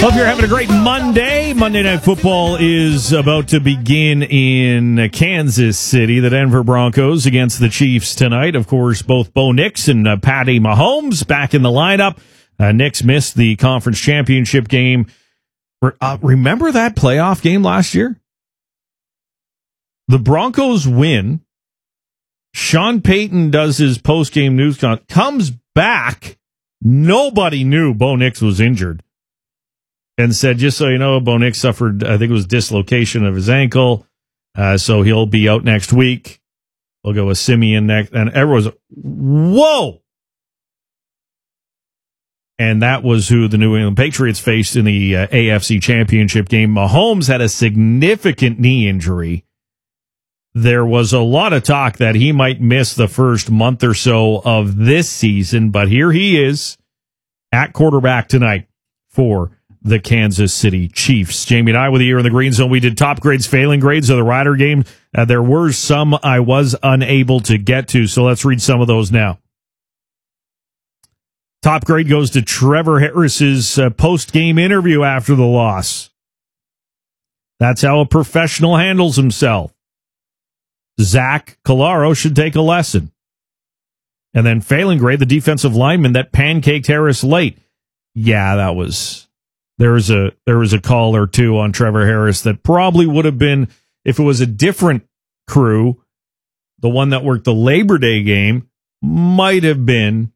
Hope you're having a great Monday. Monday Night Football is about to begin in Kansas City. The Denver Broncos against the Chiefs tonight. Of course, both Bo Nix and Patty Mahomes back in the lineup. Nix missed the conference championship game. Remember that playoff game last year? The Broncos win. Sean Payton does his post-game news conference, comes back. Nobody knew Bo Nix was injured. And said, just so you know, Bo Nix suffered, I think it was dislocation of his ankle. So he'll be out next week. We'll go with Simeon next. And everyone's, whoa! And that was who the New England Patriots faced in the AFC Championship game. Mahomes had a significant knee injury. There was a lot of talk that he might miss the first month or so of this season, but here he is at quarterback tonight for the Kansas City Chiefs. Jamie and I with you here in the Green Zone. We did top grades, failing grades of the Rider game. There were some I was unable to get to, so let's read some of those now. Top grade goes to Trevor Harris's post-game interview after the loss. That's how a professional handles himself. Zach Calaro should take a lesson. And then failing grade, the defensive lineman that pancaked Harris late. Yeah, that was... There was a call or two on Trevor Harris that probably would have been, if it was a different crew, the one that worked the Labor Day game, might have been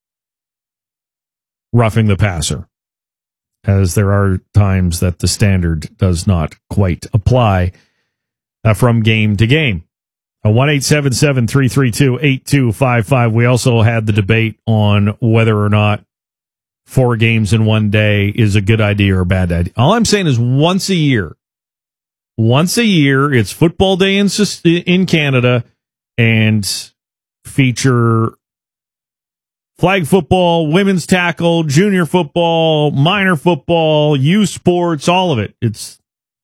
roughing the passer, as there are times that the standard does not quite apply from game to game. 1-877-332-8255. We also had the debate on whether or not 4 games in one day is a good idea or a bad idea. All I'm saying is once a year, it's football day in Canada, and feature flag football, women's tackle, junior football, minor football, youth sports, all of it. It's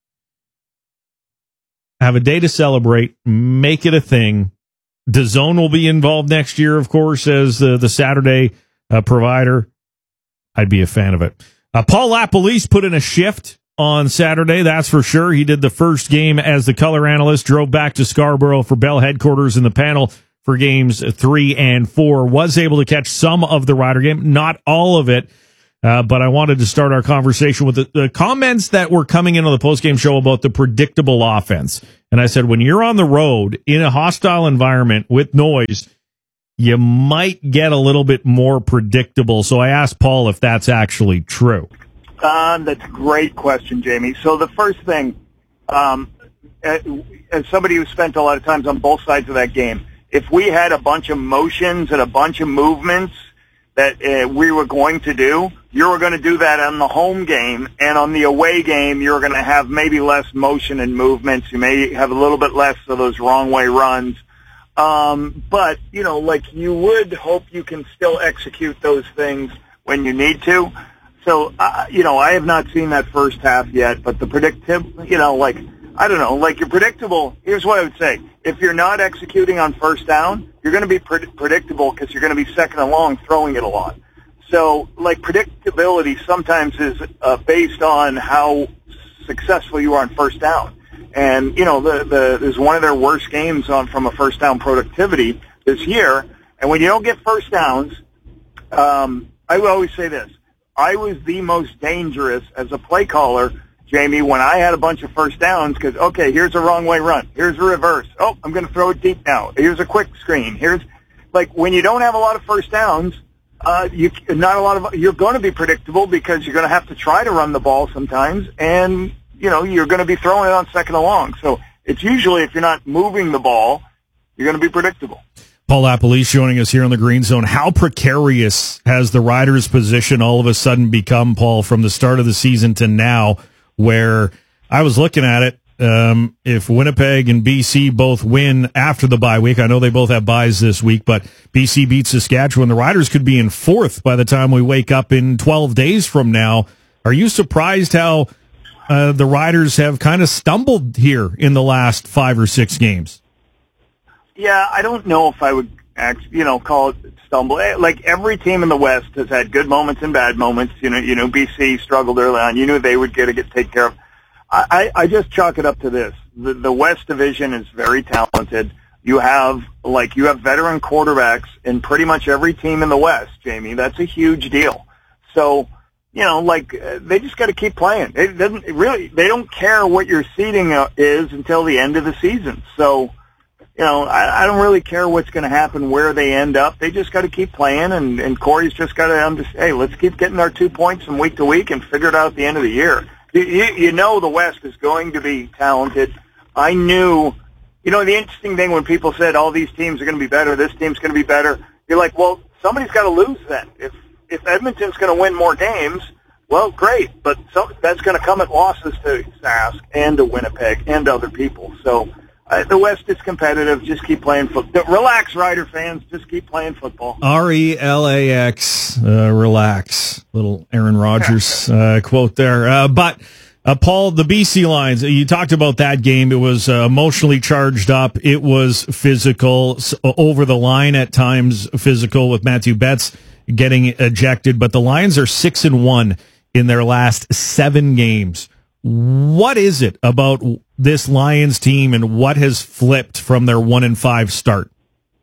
have a day to celebrate, make it a thing. DAZN will be involved next year, of course, as the Saturday provider. I'd be a fan of it. Paul LaPolice put in a shift on Saturday, that's for sure. He did the first game as the color analyst, drove back to Scarborough for Bell headquarters in the panel for games 3 and 4. Was able to catch some of the Rider game, not all of it, but I wanted to start our conversation with the comments that were coming in on the postgame show about the predictable offense. And I said, when you're on the road in a hostile environment with noise, you might get a little bit more predictable. So I asked Paul if that's actually true. That's a great question, Jamie. So the first thing, as somebody who spent a lot of times on both sides of that game, if we had a bunch of motions and a bunch of movements that we were going to do, you were going to do that on the home game, and on the away game, you're going to have maybe less motion and movements. You may have a little bit less of those wrong way runs. But, you know, like you would hope you can still execute those things when you need to. So, you know, I have not seen that first half yet, but the predictable, you know, like, I don't know, like you're predictable. Here's what I would say. If you're not executing on first down, you're going to be predictable because you're going to be second and long throwing it a lot. So, like, predictability sometimes is based on how successful you are on first down. And, you know, there's one of their worst games from a first down productivity this year. And when you don't get first downs, I would always say this. I was the most dangerous as a play caller, Jamie, when I had a bunch of first downs because, okay, here's a wrong way run. Here's a reverse. Oh, I'm going to throw it deep now. Here's a quick screen. Here's, like, when you don't have a lot of first downs, you're going to be predictable because you're going to have to try to run the ball sometimes, and you know, you're going to be throwing it on second and long. So it's usually, if you're not moving the ball, you're going to be predictable. Paul LaPolice joining us here on the Green Zone. How precarious has the Riders' position all of a sudden become, Paul, from the start of the season to now, where I was looking at it, if Winnipeg and BC both win after the bye week, I know they both have byes this week, but BC beats Saskatchewan, the Riders could be in 4th by the time we wake up in 12 days from now. Are you surprised how the Riders have kind of stumbled here in the last 5 or 6 games? Yeah, I don't know if I would call it stumble. Like every team in the West has had good moments and bad moments. You know, BC struggled early on. You knew they would get taken care of. I just chalk it up to this. The West Division is very talented. You have veteran quarterbacks in pretty much every team in the West, Jamie. That's a huge deal. So, they just got to keep playing. They don't care what your seeding is until the end of the season. So, I don't really care what's going to happen, where they end up. They just got to keep playing, and Corey's just got to understand, hey, let's keep getting our 2 points from week to week and figure it out at the end of the year. The West is going to be talented. I knew, the interesting thing when people said all these teams are going to be better, this team's going to be better, you're like, well, somebody's got to lose then. If Edmonton's going to win more games, well, great, but that's going to come at losses to Sask and to Winnipeg and other people. So the West is competitive. Just keep playing football. Relax, Rider fans. Just keep playing football. RELAX. Relax. Little Aaron Rodgers quote there. But Paul, the BC Lions, you talked about that game. It was emotionally charged up. It was physical, over the line at times, physical with Matthew Betts getting ejected. But the Lions are 6-1 in their last 7 games. What is it about this Lions team, and what has flipped from their 1-5 start?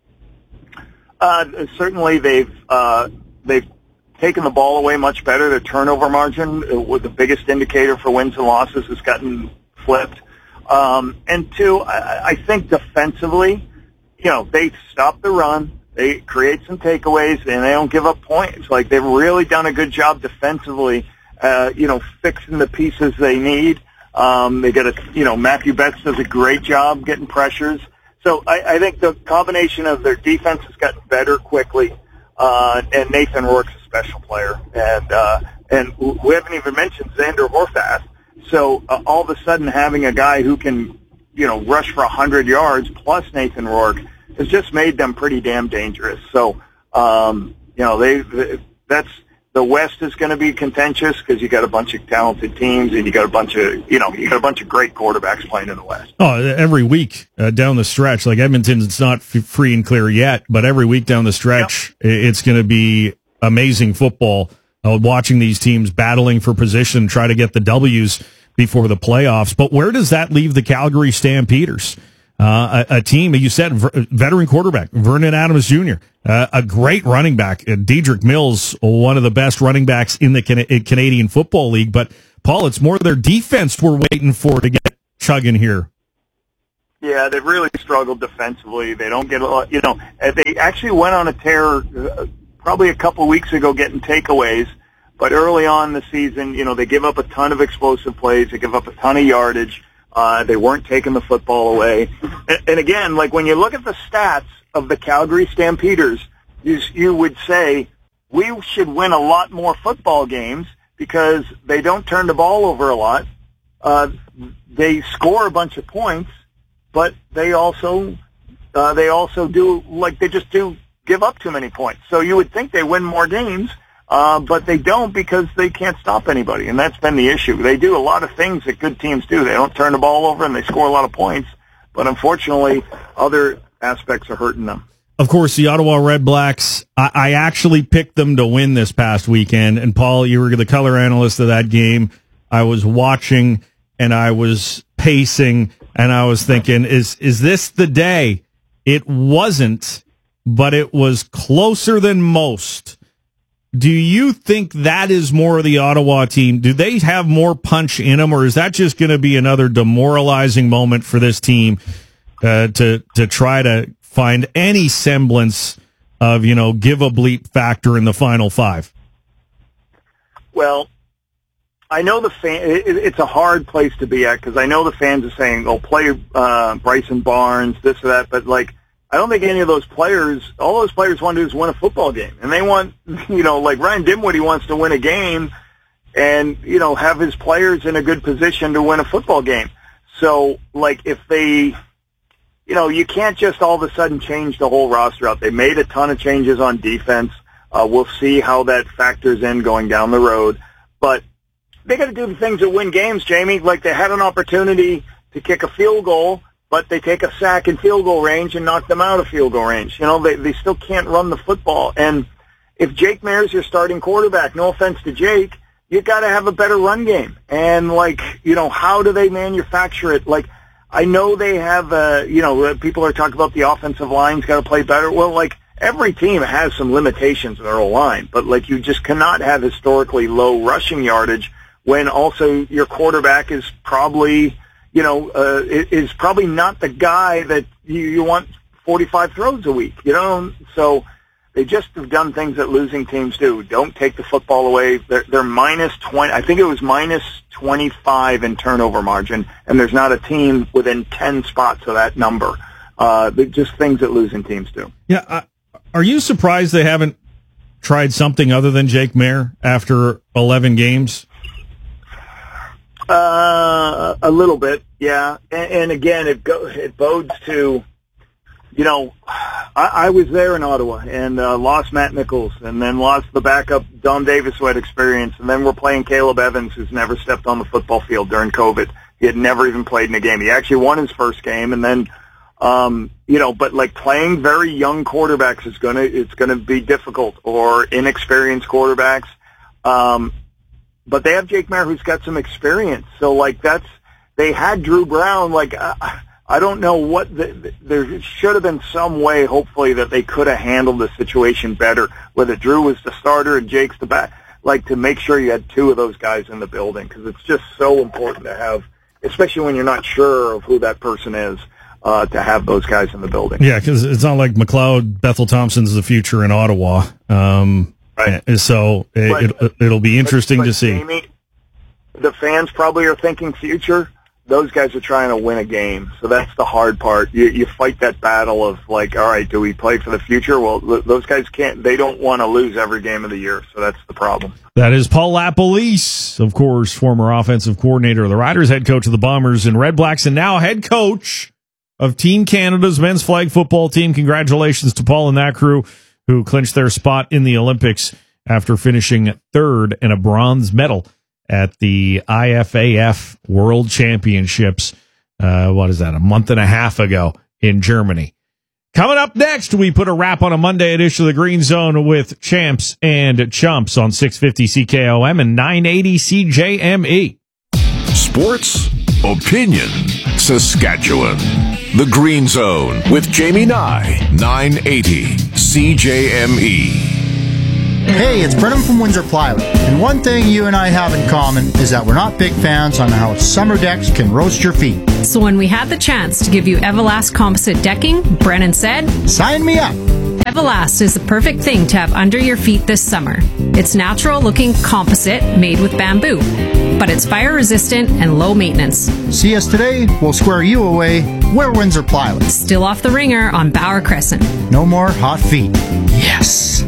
Certainly, they've taken the ball away much better. Their turnover margin, was the biggest indicator for wins and losses, has gotten flipped. And two, I think defensively, they stop the run, they create some takeaways, and they don't give up points. Like, they've really done a good job defensively. Fixing the pieces they need. They get Matthew Betts does a great job getting pressures. So I think the combination of their defense has gotten better quickly, and Nathan Rourke's a special player, and we haven't even mentioned Xander Horvath. So all of a sudden, having a guy who can rush for 100 yards plus Nathan Rourke has just made them pretty damn dangerous. So that's. The West is going to be contentious because you got a bunch of talented teams, and you got a bunch of great quarterbacks playing in the West. Oh, every week down the stretch, like Edmonton's not free and clear yet, but every week down the stretch, It's going to be amazing football. Watching these teams battling for position, try to get the W's before the playoffs. But where does that leave the Calgary Stampeders? A team, you said, veteran quarterback, Vernon Adams Jr., a great running back, Dedrick Mills, one of the best running backs in the Canadian Football League. But, Paul, it's more their defense we're waiting for to get chugging here. Yeah, they've really struggled defensively. They don't get a lot, they actually went on a tear probably a couple of weeks ago getting takeaways. But early on in the season, they give up a ton of explosive plays. They give up a ton of yardage. They weren't taking the football away. And again, like when you look at the stats of the Calgary Stampeders, you would say we should win a lot more football games because they don't turn the ball over a lot. They score a bunch of points, but they also do, like, they just do give up too many points. So you would think they win more games, but they don't because they can't stop anybody, and that's been the issue. They do a lot of things that good teams do. They don't turn the ball over, and they score a lot of points, but unfortunately, other aspects are hurting them. Of course, the Ottawa Red Blacks, I actually picked them to win this past weekend, and Paul, you were the color analyst of that game. I was watching, and I was pacing, and I was thinking, is this the day? It wasn't, but it was closer than most. Do you think that is more of the Ottawa team? Do they have more punch in them, or is that just going to be another demoralizing moment for this team to try to find any semblance of, give a bleep factor in the final five? Well, I know it's a hard place to be at because I know the fans are saying, "Oh, play Bryson Barnes, this or that," but I don't think any of those players, all those players want to do is win a football game. And they want, like Ryan Dimwitty wants to win a game and, have his players in a good position to win a football game. So, if they, you can't just all of a sudden change the whole roster out. They made a ton of changes on defense. We'll see how that factors in going down the road. But they got to do the things that win games, Jamie. Like, they had an opportunity to kick a field goal but they take a sack in field goal range and knock them out of field goal range. You know, they still can't run the football. And if Jake Maier's your starting quarterback, no offense to Jake, you got to have a better run game. And, like, you know, how do they manufacture it? Like, I know they have, people are talking about the offensive line's got to play better. Well, like, every team has some limitations in their line, but, like, you just cannot have historically low rushing yardage when also your quarterback is probably, is probably not the guy that you want 45 throws a week, you know? So they just have done things that losing teams do. Don't take the football away. They're minus 20. I think it was minus 25 in turnover margin, and there's not a team within 10 spots of that number. They're just things that losing teams do. Yeah. Are you surprised they haven't tried something other than Jake Maier after 11 games? A little bit, yeah. And again, it bodes to, I was there in Ottawa and lost Matt Nichols and then lost the backup Dom Davis who had experience, and then we're playing Caleb Evans, who's never stepped on the football field during COVID. He had never even played in a game. He actually won his first game, and then but like playing very young quarterbacks it's gonna be difficult, or inexperienced quarterbacks. But they have Jake Maier, who's got some experience. So like they had Drew Brown. Like I don't know what there should have been some way, hopefully, that they could have handled the situation better, whether Drew was the starter and Jake's the back, like to make sure you had two of those guys in the building, because it's just so important to have, especially when you're not sure of who that person is. To have those guys in the building. Yeah, because it's not like McLeod, Bethel Thompson's the future in Ottawa. Right. So it'll be interesting to see. Jamie, the fans probably are thinking future. Those guys are trying to win a game. So that's the hard part. You fight that battle of like, all right, do we play for the future? Well, those guys they don't want to lose every game of the year. So that's the problem. That is Paul LaPolice, of course, former offensive coordinator of the Riders, head coach of the Bombers and Red Blacks, and now head coach of Team Canada's men's flag football team. Congratulations to Paul and that crew who clinched their spot in the Olympics after finishing third and a bronze medal at the IFAF World Championships. A month and a half ago in Germany. Coming up next, we put a wrap on a Monday edition of the Green Zone with Champs and Chumps on 650 CKOM and 980 CJME. Sports, opinion, Saskatchewan. The Green Zone with Jamie Nye, 980 CJME. Hey, it's Brennan from Windsor Plywood, and one thing you and I have in common is that we're not big fans on how summer decks can roast your feet. So when we had the chance to give you Everlast composite decking, Brennan said, "Sign me up." Everlast is the perfect thing to have under your feet this summer. It's natural-looking composite made with bamboo, but it's fire-resistant and low maintenance. See us today, we'll square you away. We're Windsor Plywood. Still off the ringer on Bauer Crescent. No more hot feet. Yes.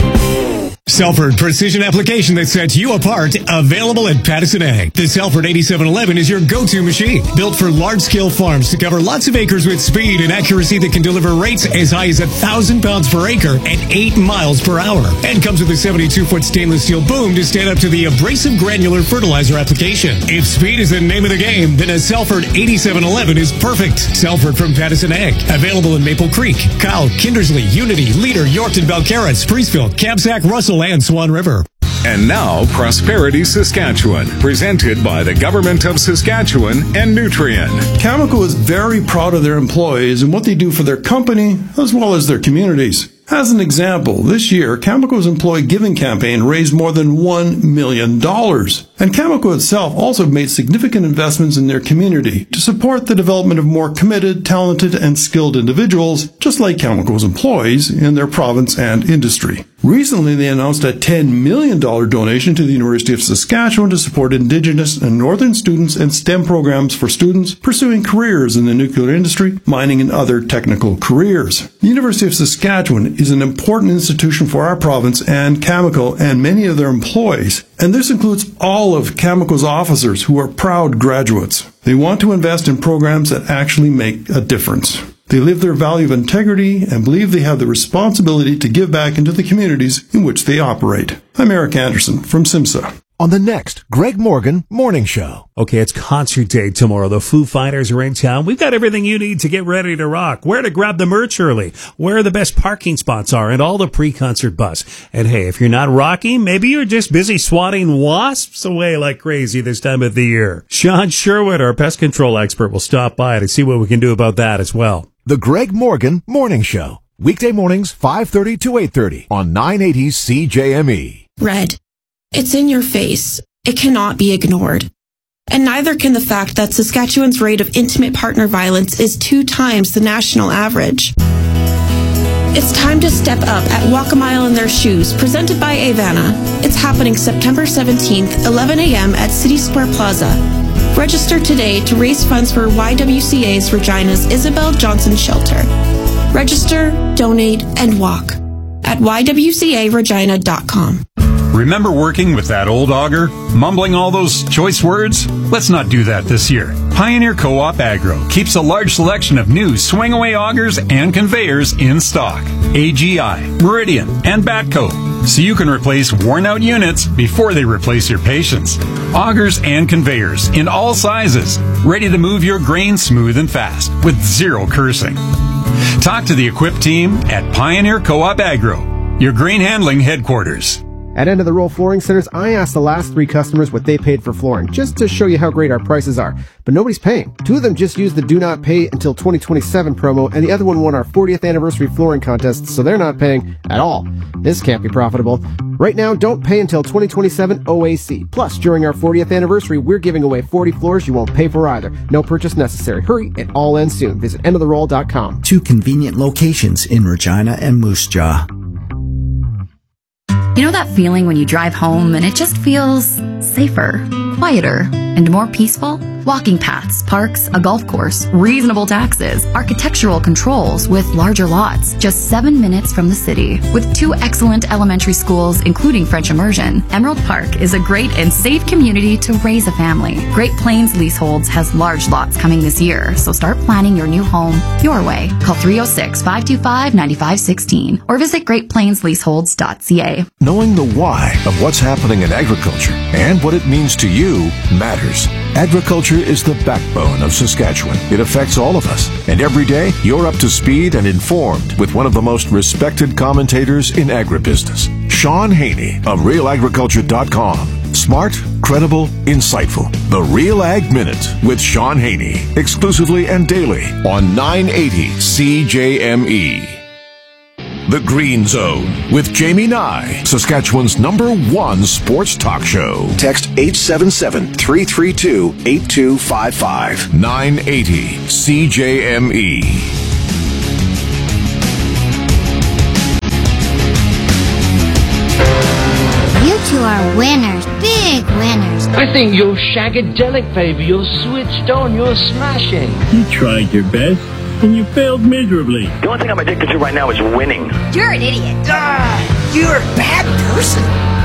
Selford Precision Application that sets you apart, available at Patterson Ag. The Selford 8711 is your go-to machine, built for large-scale farms to cover lots of acres with speed and accuracy that can deliver rates as high as 1,000 pounds per acre at 8 miles per hour. And comes with a 72-foot stainless steel boom to stand up to the abrasive granular fertilizer application. If speed is the name of the game, then a Selford 8711 is perfect. Selford from Patterson Ag. Available in Maple Creek, Kyle, Kindersley, Unity, Leader, Yorkton, Belcarras, Priestville, Kabsack, Russell, and Swan River. And now, Prosperity Saskatchewan, presented by the Government of Saskatchewan and Nutrien. Cameco is very proud of their employees and what they do for their company as well as their communities. As an example, this year, Cameco's employee giving campaign raised more than $1 million. And Cameco itself also made significant investments in their community to support the development of more committed, talented, and skilled individuals, just like Cameco's employees in their province and industry. Recently, they announced a $10 million donation to the University of Saskatchewan to support Indigenous and Northern students and STEM programs for students pursuing careers in the nuclear industry, mining, and other technical careers. The University of Saskatchewan is an important institution for our province and Cameco and many of their employees, and this includes all of Cameco's officers who are proud graduates. They want to invest in programs that actually make a difference. They live their value of integrity and believe they have the responsibility to give back into the communities in which they operate. I'm Eric Anderson from SIMSA. on the next Greg Morgan Morning Show. Okay, it's concert day tomorrow. The Foo Fighters are in town. We've got everything you need to get ready to rock. Where to grab the merch early, where the best parking spots are, and all the pre-concert bus. And hey, if you're not rocking, maybe you're just busy swatting wasps away like crazy this time of the year. Sean Sherwood, our pest control expert, will stop by to see what we can do about that as well. The Greg Morgan Morning Show. Weekday mornings, 5:30 to 8:30 on 980 CJME. Red. It's in your face. It cannot be ignored. And neither can the fact that Saskatchewan's rate of intimate partner violence is 2 times the national average. It's time to step up at Walk a Mile in Their Shoes, presented by Avana. It's happening September 17th, 11 a.m. at City Square Plaza. Register today to raise funds for YWCA's Regina's Isabel Johnson Shelter. Register, donate, and walk at ywcaregina.com. Remember working with that old auger? Mumbling all those choice words? Let's not do that this year. Pioneer Co-op Agro keeps a large selection of new swing-away augers and conveyors in stock. AGI, Meridian, and Batco. So you can replace worn-out units before they replace your patience. Augers and conveyors in all sizes. Ready to move your grain smooth and fast with zero cursing. Talk to the equipped team at Pioneer Co-op Agro, your grain handling headquarters. At End of the Roll Flooring Centers, I asked the last 3 customers what they paid for flooring, just to show you how great our prices are. But nobody's paying. 2 of them just used the Do Not Pay Until 2027 promo, and the other one won our 40th anniversary flooring contest, so they're not paying at all. This can't be profitable. Right now, don't pay until 2027 OAC. Plus, during our 40th anniversary, we're giving away 40 floors you won't pay for either. No purchase necessary. Hurry, it all ends soon. Visit endoftheroll.com. 2 convenient locations in Regina and Moose Jaw. You know that feeling when you drive home and it just feels safer, quieter, and more peaceful? Walking paths, parks, a golf course, reasonable taxes, architectural controls with larger lots, just 7 minutes from the city. With 2 excellent elementary schools, including French immersion, Emerald Park is a great and safe community to raise a family. Great Plains Leaseholds has large lots coming this year, so start planning your new home your way. Call 306-525-9516 or visit greatplainsleaseholds.ca. Knowing the why of what's happening in agriculture and what it means to you matters. Agriculture is the backbone of Saskatchewan. It affects all of us. And every day, you're up to speed and informed with one of the most respected commentators in agribusiness, Sean Haney of RealAgriculture.com. Smart, credible, insightful. The Real Ag Minute with Sean Haney. Exclusively and daily on 980 CJME. The Green Zone with Jamie Nye, Saskatchewan's #1 sports talk show. Text 877-332-8255. 980 CJME. You 2 are winners, big winners. I think you're shagadelic, baby. You're switched on. You're smashing. You tried your best, and you failed miserably. The only thing I'm addicted to right now is winning. You're an idiot. You're a bad person.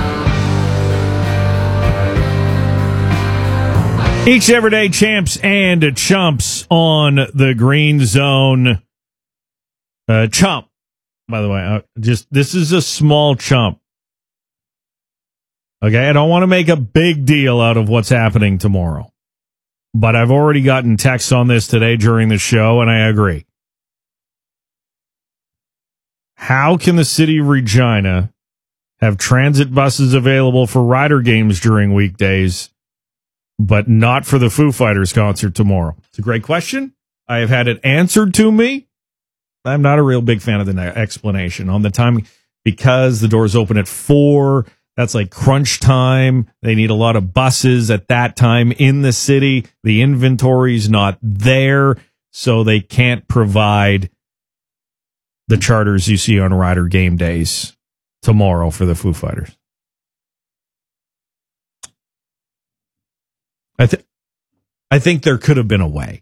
Each everyday champs and chumps on the Green Zone. Chump, by the way, this is a small chump. Okay, I don't want to make a big deal out of what's happening tomorrow. But I've already gotten texts on this today during the show, and I agree. How can the city of Regina have transit buses available for Rider games during weekdays, but not for the Foo Fighters concert tomorrow? It's a great question. I have had it answered to me. I'm not a real big fan of the explanation on the timing because the doors open at 4. That's like crunch time. They need a lot of buses at that time in the city. The inventory's not there, so they can't provide the charters you see on Rider game days tomorrow for the Foo Fighters. I think there could have been a way.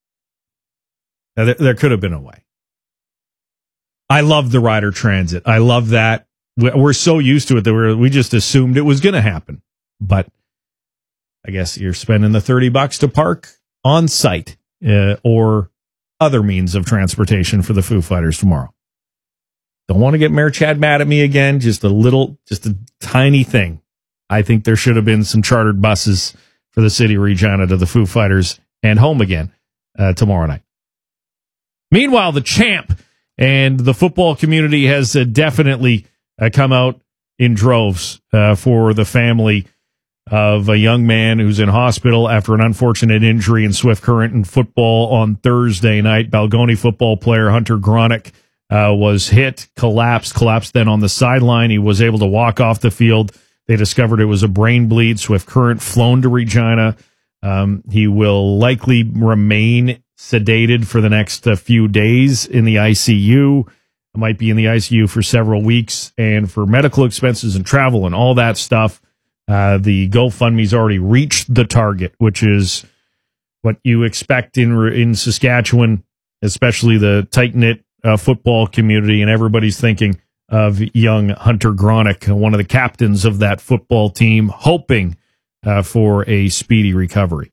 There could have been a way. I love the Rider Transit. I love that. We're so used to it that we just assumed it was going to happen. But I guess you're spending the $30 to park on site or other means of transportation for the Foo Fighters tomorrow. Don't want to get Mayor Chad mad at me again. Just a tiny thing. I think there should have been some chartered buses for the city of Regina to the Foo Fighters and home again tomorrow night. Meanwhile, the champ and the football community has definitely come out in droves for the family of a young man who's in hospital after an unfortunate injury in Swift Current in football on Thursday night. Balgoni football player Hunter Gronick was hit, collapsed then on the sideline. He was able to walk off the field. They discovered it was a brain bleed. Swift Current flown to Regina. He will likely remain sedated for the next few days in the ICU. Might be in the ICU for several weeks, and for medical expenses and travel and all that stuff, the GoFundMe's already reached the target, which is what you expect in Saskatchewan, especially the tight-knit football community, and everybody's thinking of young Hunter Gronick, one of the captains of that football team, hoping for a speedy recovery.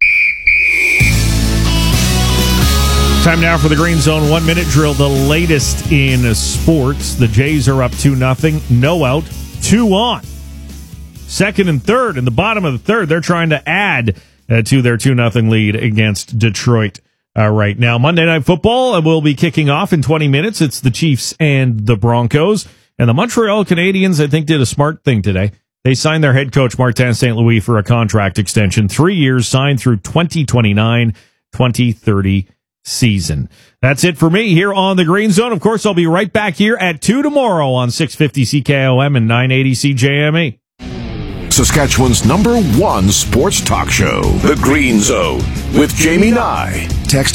Time now for the Green Zone 1-minute drill, the latest in sports. The Jays are up 2-0, no out, 2 on. Second and third, in the bottom of the third, they're trying to add to their 2-0 lead against Detroit right now. Monday Night Football will be kicking off in 20 minutes. It's the Chiefs and the Broncos. And the Montreal Canadiens, I think, did a smart thing today. They signed their head coach, Martin St. Louis, for a contract extension, 3 years, signed through 2029, 2030 season. That's it for me here on the Green Zone. Of course, I'll be right back here at 2 tomorrow on 650 CKOM and 980 CJME. Saskatchewan's #1 sports talk show, The Green Zone, with Jamie Nye. Text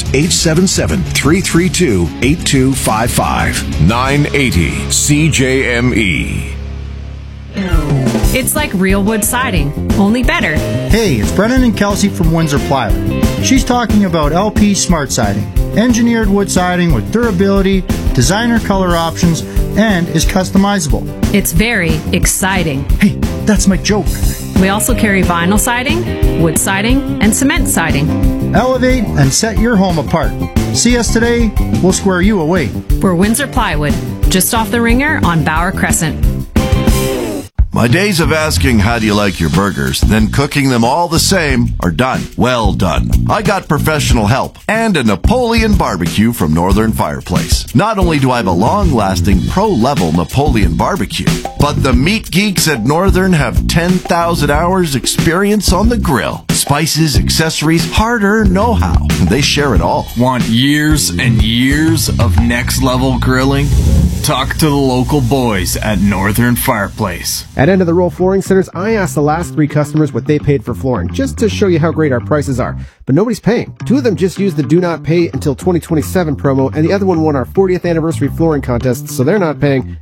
877-332-8255. 980 CJME. It's like real wood siding, only better. Hey, it's Brennan and Kelsey from Windsor Plywood. She's talking about LP Smart Siding, engineered wood siding with durability, designer color options, and is customizable. It's very exciting. Hey, that's my joke. We also carry vinyl siding, wood siding, and cement siding. Elevate and set your home apart. See us today, we'll square you away. We're Windsor Plywood, just off the Ringer on Bauer Crescent. My days of asking how do you like your burgers, then cooking them all the same are done. Well done. I got professional help and a Napoleon barbecue from Northern Fireplace. Not only do I have a long-lasting pro-level Napoleon barbecue, but the meat geeks at Northern have 10,000 hours experience on the grill. Spices, accessories, hard-earned know-how. They share it all. Want years and years of next-level grilling? Talk to the local boys at Northern Fireplace. At End of the Roll Flooring Centers, I asked the last 3 customers what they paid for flooring, just to show you how great our prices are. But nobody's paying. 2 of them just used the Do Not Pay Until 2027 promo, and the other one won our 40th anniversary flooring contest, so they're not paying.